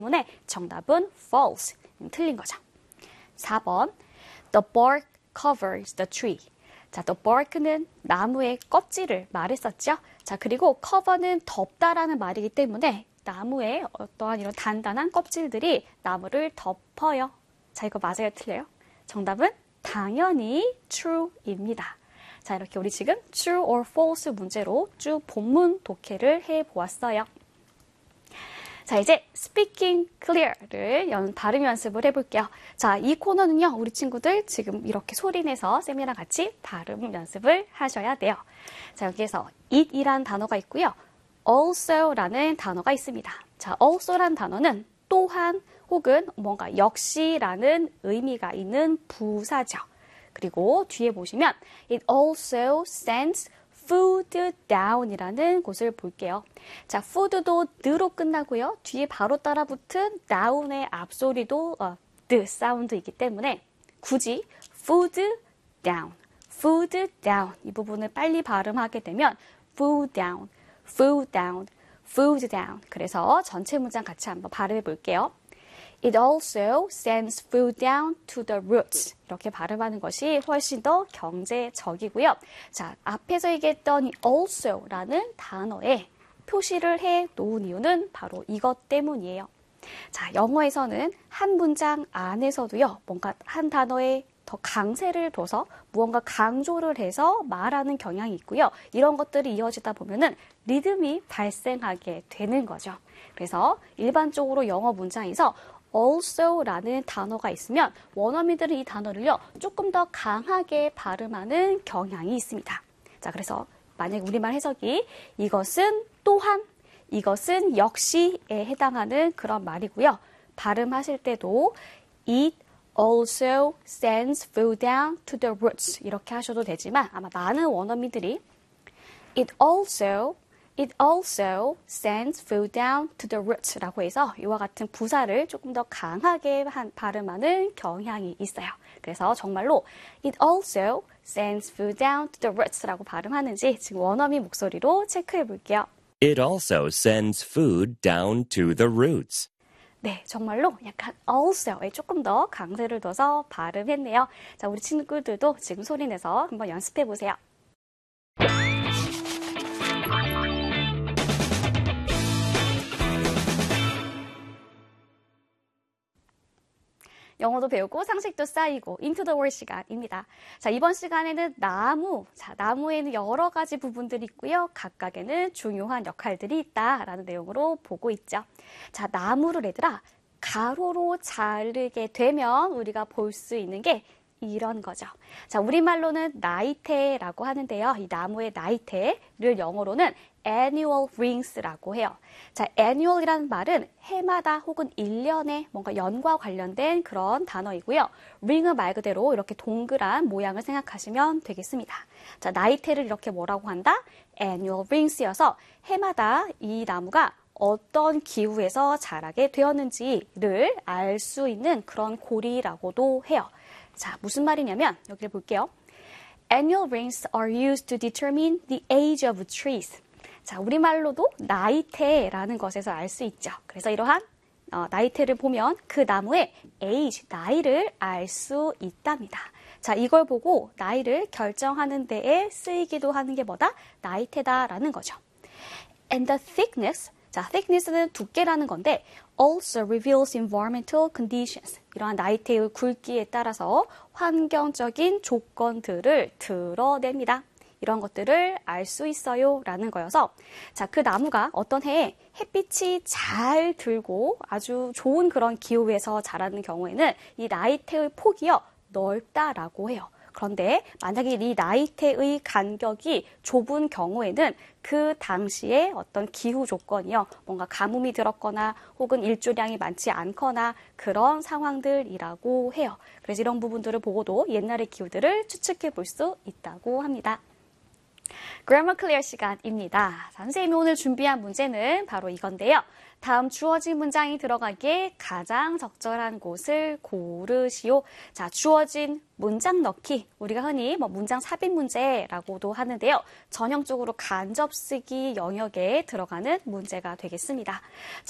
때문에 정답은 false. 틀린 거죠. 4번. The bark covers the tree. 자, the bark는 나무의 껍질을 말했었죠. 자, 그리고 cover는 덮다라는 말이기 때문에 나무의 어떠한 이런 단단한 껍질들이 나무를 덮어요. 자, 이거 맞아요? 틀려요? 정답은 당연히 true입니다. 자, 이렇게 우리 지금 true or false 문제로 쭉 본문 독해를 해보았어요. 자, 이제 speaking clear를 발음 연습을 해볼게요. 자, 이 코너는요, 우리 친구들 지금 이렇게 소리내서 쌤이랑 같이 발음 연습을 하셔야 돼요. 자, 여기에서 it이란 단어가 있고요. also라는 단어가 있습니다. 자, also라는 단어는 또한 혹은 뭔가 역시라는 의미가 있는 부사죠. 그리고 뒤에 보시면 it also sends food down이라는 곳을 볼게요. 자, food도 느로 끝나고요. 뒤에 바로 따라붙은 down의 앞소리도 the 사운드이기 때문에 굳이 food down, food down 이 부분을 빨리 발음하게 되면 food down, food down, food down. 그래서 전체 문장 같이 한번 발음해 볼게요. It also sends food down to the roots. 이렇게 발음하는 것이 훨씬 더 경제적이고요. 자, 앞에서 얘기했던 이 also라는 단어에 표시를 해 놓은 이유는 바로 이것 때문이에요. 자, 영어에서는 한 문장 안에서도요, 뭔가 한 단어에 더 강세를 둬서 무언가 강조를 해서 말하는 경향이 있고요. 이런 것들이 이어지다 보면은 리듬이 발생하게 되는 거죠. 그래서 일반적으로 영어 문장에서 also라는 단어가 있으면 원어민들은 이 단어를요, 조금 더 강하게 발음하는 경향이 있습니다. 자, 그래서 만약 우리말 해석이 이것은 또한, 이것은 역시에 해당하는 그런 말이고요. 발음하실 때도 it also sends food down to the roots 이렇게 하셔도 되지만 아마 많은 원어민들이 it also sends food down to the roots 라고 해서 이와 같은 부사를 조금 더 강하게 발음하는 경향이 있어요. 그래서 정말로 it also sends food down to the roots 라고 발음하는지 지금 원어민 목소리로 체크해 볼게요. It also sends food down to the roots. 네, 정말로 약간 also에 조금 더 강세를 둬서 발음했네요. 자, 우리 친구들도 지금 소리내서 한번 연습해 보세요. 영어도 배우고 상식도 쌓이고 Into the World 시간입니다. 자, 이번 시간에는 나무. 자, 나무에는 여러 가지 부분들이 있고요. 각각에는 중요한 역할들이 있다라는 내용으로 보고 있죠. 자, 나무를 얘들아 가로로 자르게 되면 우리가 볼 수 있는 게 이런 거죠. 자, 우리말로는 나이테라고 하는데요. 이 나무의 나이테를 영어로는 annual rings라고 해요. 자, annual이라는 말은 해마다 혹은 1년에 뭔가 연과 관련된 그런 단어이고요. ring은 말 그대로 이렇게 동그란 모양을 생각하시면 되겠습니다. 자, 나이테를 이렇게 뭐라고 한다? annual rings여서 해마다 이 나무가 어떤 기후에서 자라게 되었는지를 알 수 있는 그런 고리라고도 해요. 자, 무슨 말이냐면 여기를 볼게요. Annual rings are used to determine the age of trees. 자, 우리말로도 나이테라는 것에서 알 수 있죠. 그래서 이러한 나이테를 보면 그 나무의 age, 나이를 알 수 있답니다. 자, 이걸 보고 나이를 결정하는 데에 쓰이기도 하는 게 뭐다? 나이테다라는 거죠. And the thickness, 자, thickness는 두께라는 건데 also reveals environmental conditions. 이러한 나이테의 굵기에 따라서 환경적인 조건들을 드러냅니다. 이런 것들을 알 수 있어요 라는 거여서 자, 그 나무가 어떤 해에 햇빛이 잘 들고 아주 좋은 그런 기후에서 자라는 경우에는 이 나이테의 폭이요 넓다라고 해요. 그런데 만약에 이 나이테의 간격이 좁은 경우에는 그 당시에 어떤 기후 조건이요, 뭔가 가뭄이 들었거나 혹은 일조량이 많지 않거나 그런 상황들이라고 해요. 그래서 이런 부분들을 보고도 옛날의 기후들을 추측해 볼 수 있다고 합니다. Grammar Clear 시간입니다. 선생님이 오늘 준비한 문제는 바로 이건데요. 다음 주어진 문장이 들어가기에 가장 적절한 곳을 고르시오. 자, 주어진 문장 넣기. 우리가 흔히 문장 삽입 문제라고도 하는데요. 전형적으로 간접 쓰기 영역에 들어가는 문제가 되겠습니다.